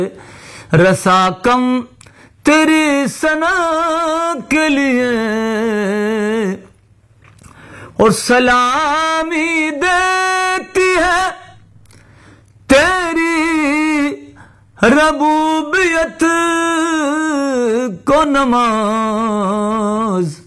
रसाकम तेरी सना के लिए और सलामी देती है तेरी रबूबियत को नमाज।